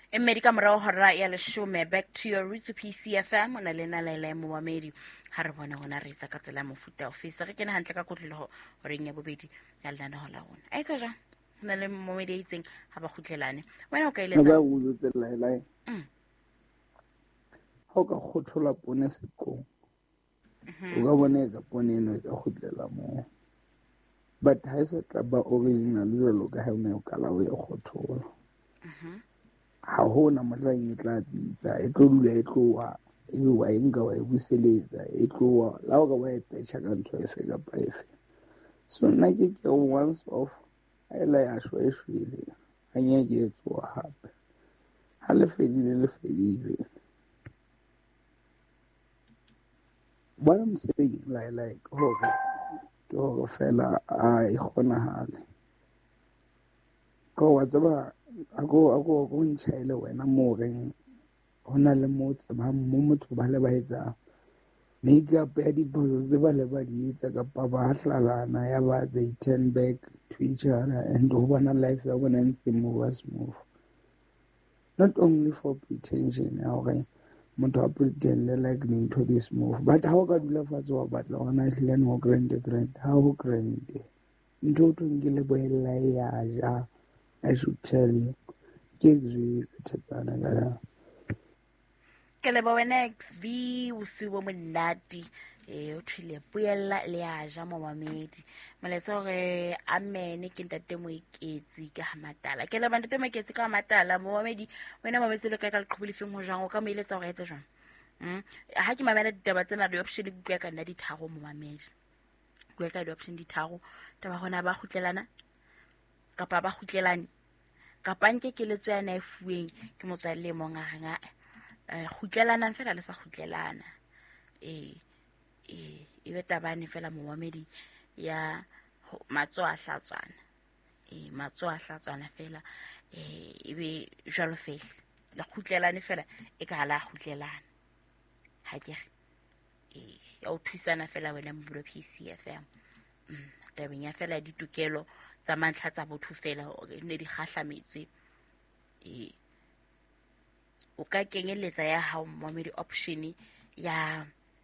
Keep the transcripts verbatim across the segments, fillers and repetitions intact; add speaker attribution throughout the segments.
Speaker 1: Emedi ka morao hora ya leshome. Back to your roots P C F M ona le na le mo wa medi ha re bona hona re isa ka tsela mofuta ofisa re kena hantle ka kotlelo hore nya bobedi ya lena ho la ona a itse jang na le mo medi a itseng ha ba khutlelane wena o ka ile
Speaker 2: Ga go lotse la la
Speaker 1: mm
Speaker 2: ha ka khothola pone sekong o ka bona ka pone eno e ka khutlela mo but ha se tla ba original jalo ka ha o ne o kala o e khothola
Speaker 1: mhm
Speaker 2: ha hona motlang e tla ditsa e tlo dula e tloa e wa enga wa e buseletsa e tloa la o ka wa e petsa ka ntho e fe ka paefe so nna ke ke once off I la ya shwa e shwele a nye ke tsoa hape ha le fedile le fedile bona mosebetsi la la ke hore ke hore fela a e kgonahale ko wa tsaba ako ako go ntšhaile wena mo reng hona le mo tsaba mo motho ba le ba etsa makeup ya diphoso tse ba le ba di etsa ka pa ba hlalana ya ba they turn back to each other and ho bona life ya bona ntse mo was move not only for pretension ya hore motho a pretend like into this move but how ka dula fatshe wa batla ona e hlile no grand grand how grand ntho tlo ngile boela ya ja I should tell you ke zwi tsetsana gara
Speaker 1: ke le bona X V o subo monati e o thile puella le a ja mo mamedi moletsa gore amene ke ntate mo iketsi ka hamatala ke le ntate mo iketsi ka hamatala mo mamedi wena mo betselo ka ka leqhubuli feng ho jang o ka mo iletsa gore etse jang mm ha ke mamela ditaba tsena di option di bua ka nna di tharo mo mamedi bua ka di option di tharo taba hona ba khutlelana kapa ba khutlelane kapa nke ke letso yana e fueng ke motswalle mo nganga eh khutlelana fela le sa khutlelana eh eh e beta bane fela moamedi ya matso a hlatswana eh matso a hlatswana fela eh ebe jalo fela la khutlelane fela e ka la khutlelana ha ke eh ya o thusana fela wena mbulo P C F M mm tabeng ya fela ditokelo tsa mantlha tsa botho fela hore ne di khahlametswe eh o ka kenyeletsa ya hao momedi option ya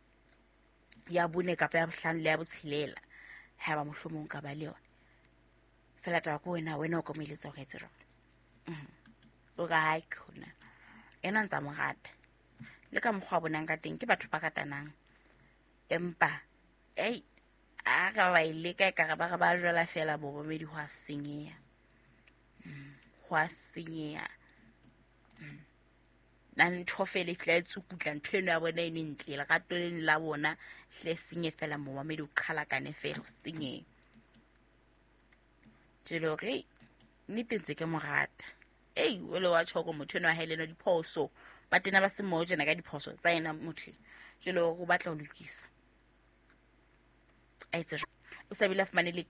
Speaker 1: ya bone kapa ya bohlano le ya botshelela ha ba mohlomong ka ba le yona fela taba ko wena wena o ka moeletsa go etsa jang mhm o ga ha ikona ena ntsa mogata le ka mokgwa bonang ka teng ke batho ba katanang empa ei a ga ba ile ka ka ba ba jwala fela bo bomedi ho asenyeya mm ho asenyeya mm na ntho fela e tla tsukutla ntho eno ya bona e ntle la ka toleng la bona hle senye fela mo mamedi o qhala kane fela o senye tshelo re nitentse ke mogata ei wele wa tshoko motho eno a helena diphoso ba tena ba se moje na ka diphoso tsa ena motho tshelo go batla ho lokisa a itse o sa bila fumane le